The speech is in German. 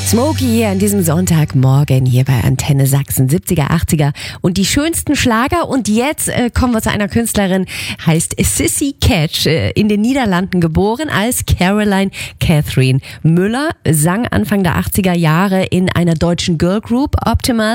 Smokey hier an diesem Sonntagmorgen hier bei Antenne Sachsen, 70er, 80er und die schönsten Schlager. Und jetzt kommen wir zu einer Künstlerin, heißt Sissy Catch, in den Niederlanden geboren als Caroline Catherine Müller, sang Anfang der 80er Jahre in einer deutschen Girlgroup Optimal.